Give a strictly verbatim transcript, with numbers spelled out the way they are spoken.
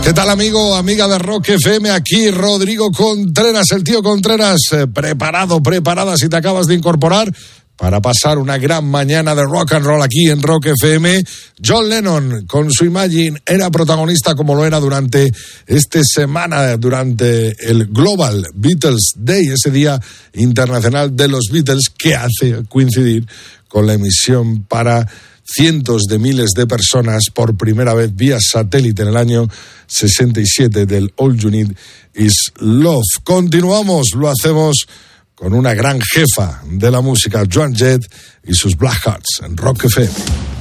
¿Qué tal, amigo, amiga de Rock F M? Aquí Rodrigo Contreras, el tío Contreras, eh, preparado, preparada si te acabas de incorporar para pasar una gran mañana de rock and roll aquí en Rock F M. John Lennon, con su Imagine, era protagonista como lo era durante esta semana, durante el Global Beatles Day, ese día internacional de los Beatles, que hace coincidir con la emisión para cientos de miles de personas por primera vez vía satélite en el año sesenta y siete del All You Need Is Love. Continuamos, lo hacemos con una gran jefa de la música, Joan Jett y sus Black Hearts en Rock F M.